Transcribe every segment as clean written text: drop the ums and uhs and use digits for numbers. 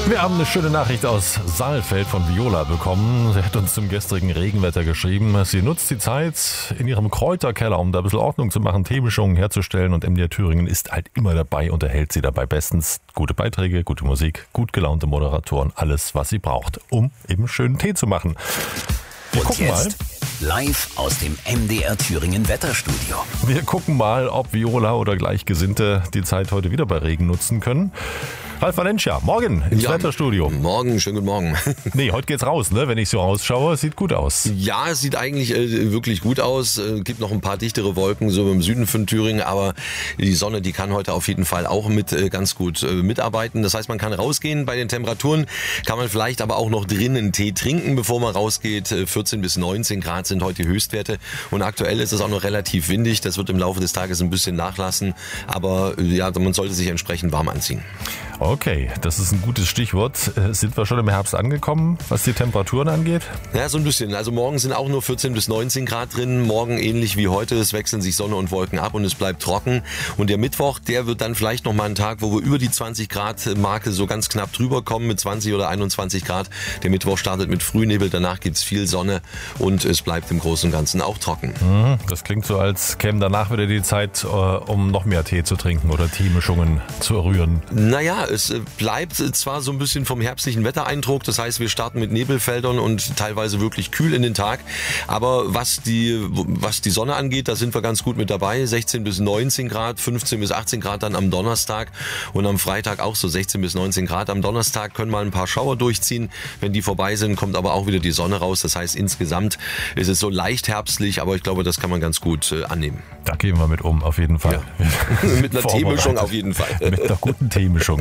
Wir haben eine schöne Nachricht aus Saalfeld von Viola bekommen. Sie hat uns zum gestrigen Regenwetter geschrieben. Sie nutzt die Zeit in ihrem Kräuterkeller, um da ein bisschen Ordnung zu machen, Teemischungen herzustellen. Und MDR Thüringen ist halt immer dabei und erhält sie dabei bestens. Gute Beiträge, gute Musik, gut gelaunte Moderatoren, alles, was sie braucht, um eben schönen Tee zu machen. Und jetzt live aus dem MDR Thüringen Wetterstudio. Wir gucken mal, ob Viola oder Gleichgesinnte die Zeit heute wieder bei Regen nutzen können. Ralf Valencia, morgen ins Wetterstudio. Morgen, schönen guten Morgen. Nee, heute geht's raus, ne? Wenn ich so rausschaue, sieht gut aus. Ja, es sieht eigentlich wirklich gut aus. Gibt noch ein paar dichtere Wolken so im Süden von Thüringen, aber die Sonne, die kann heute auf jeden Fall auch ganz gut mitarbeiten. Das heißt, man kann rausgehen. Bei den Temperaturen kann man vielleicht aber auch noch drinnen Tee trinken, bevor man rausgeht. 14 bis 19 Grad sind heute die Höchstwerte und aktuell ist es auch noch relativ windig. Das wird im Laufe des Tages ein bisschen nachlassen, aber ja, man sollte sich entsprechend warm anziehen. Okay, das ist ein gutes Stichwort. Sind wir schon im Herbst angekommen, was die Temperaturen angeht? Ja, so ein bisschen. Also morgen sind auch nur 14 bis 19 Grad drin. Morgen ähnlich wie heute. Es wechseln sich Sonne und Wolken ab und es bleibt trocken. Und der Mittwoch, der wird dann vielleicht noch mal ein Tag, wo wir über die 20 Grad Marke so ganz knapp drüber kommen mit 20 oder 21 Grad. Der Mittwoch startet mit Frühnebel, danach gibt's viel Sonne und es bleibt im Großen und Ganzen auch trocken. Das klingt so, als käme danach wieder die Zeit, um noch mehr Tee zu trinken oder Teemischungen zu rühren. Naja, es bleibt zwar so ein bisschen vom herbstlichen Wettereindruck, das heißt, wir starten mit Nebelfeldern und teilweise wirklich kühl in den Tag, aber was die Sonne angeht, da sind wir ganz gut mit dabei, 16 bis 19 Grad, 15 bis 18 Grad dann am Donnerstag und am Freitag auch so 16 bis 19 Grad. Am Donnerstag können mal ein paar Schauer durchziehen, wenn die vorbei sind, kommt aber auch wieder die Sonne raus, das heißt, insgesamt ist es so leicht herbstlich, aber ich glaube, das kann man ganz gut annehmen. Da gehen wir mit um, auf jeden Fall. Ja. Mit einer Teemischung auf jeden Fall. Mit einer guten Teemischung.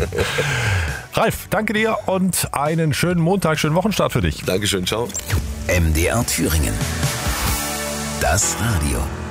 Ralf, danke dir und einen schönen Montag, schönen Wochenstart für dich. Dankeschön, ciao. MDR Thüringen. Das Radio.